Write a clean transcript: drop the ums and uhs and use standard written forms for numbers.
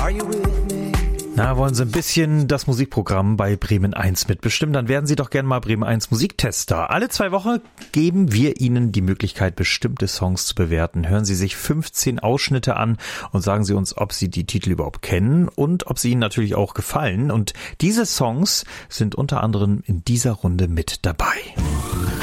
Na, wollen Sie ein bisschen das Musikprogramm bei Bremen 1 mitbestimmen? Dann werden Sie doch gerne mal Bremen 1 Musiktester. Alle 2 Wochen geben wir Ihnen die Möglichkeit, bestimmte Songs zu bewerten. Hören Sie sich 15 Ausschnitte an und sagen Sie uns, ob Sie die Titel überhaupt kennen und ob sie Ihnen natürlich auch gefallen. Und diese Songs sind unter anderem in dieser Runde mit dabei.